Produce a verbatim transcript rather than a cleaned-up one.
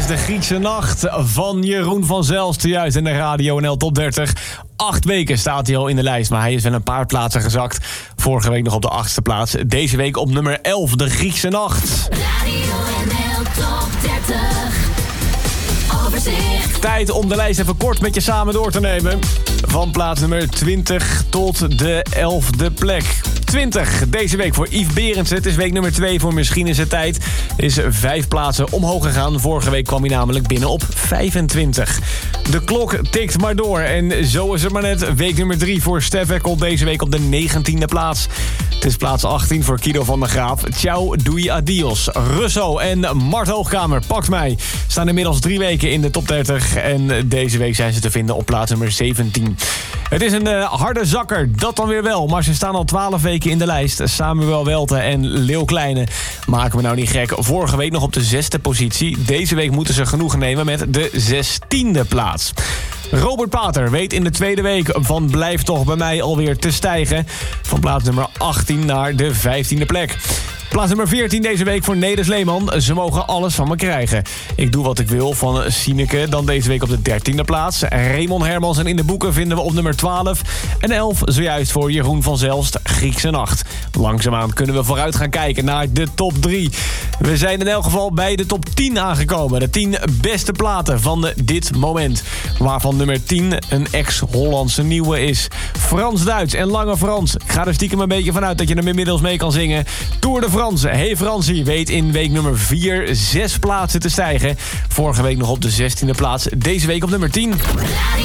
is de Griekse Nacht van Jeroen van Zelst. Juist in de Radio N L Top dertig. Acht weken staat hij al in de lijst, maar hij is wel een paar plaatsen gezakt. Vorige week nog op de achtste plaats. Deze week op nummer elf, de Griekse Nacht. Radio N L Top dertig. Overzicht. Tijd om de lijst even kort met je samen door te nemen. Van plaats nummer twintig tot de elfde plek. twintig deze week voor Yves Berendsen. Het is week nummer twee voor Misschien is het tijd. Is vijf plaatsen omhoog gegaan. Vorige week kwam hij namelijk binnen op vijfentwintig. De klok tikt maar door. En zo is het maar net. Week nummer drie voor Stef Eckel. Deze week op de negentiende plaats. Het is plaats achttien voor Guido van der Graaf. Ciao, doei, adios. Russo en Mart Hoogkamer, pakt mij. Staan inmiddels drie weken in de top dertig. En deze week zijn ze te vinden op plaats nummer zeventien. Het is een uh, harde zakker, dat dan weer wel. Maar ze staan al twaalf weken in de lijst. Samuel Welte en Leeuw Kleine. Maken we nou niet gek. Vorige week nog op de zesde positie. Deze week moeten ze genoegen nemen met de zestiende plaats. Robert Pater weet in de tweede week van Blijf toch bij mij alweer te stijgen. Van plaats nummer achttien naar de vijftiende plek. Plaats nummer veertien deze week voor Nede Sleeman. Ze mogen alles van me krijgen. Ik doe wat ik wil van Sineke. Dan deze week op de dertiende plaats. Raymond Hermans en In de Boeken vinden we op nummer twaalf. En elf zojuist voor Jeroen van Zelst, Griekse Nacht. Langzaamaan kunnen we vooruit gaan kijken naar de top drie. We zijn in elk geval bij de top tien aangekomen. De tien beste platen van dit moment. Waarvan nummer tien een ex-Hollandse nieuwe is. Frans-Duits en Lange Frans. Ik ga er stiekem een beetje vanuit dat je hem inmiddels mee kan zingen. Tour de France. Hey Fransie weet in week nummer vier zes plaatsen te stijgen. Vorige week nog op de zestiende plaats. Deze week op nummer tien.